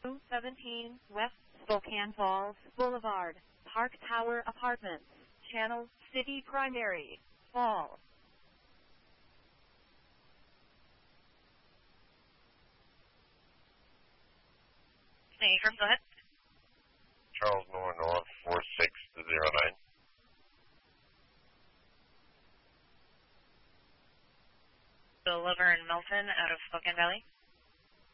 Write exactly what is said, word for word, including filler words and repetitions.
seventeen West Spokane Falls Boulevard, Park Tower Apartments, Channel City Primary, Fall. Hey, from go ahead. Charles Moore North, four six zero nine. Bill Laverne Milton out of Spokane Valley.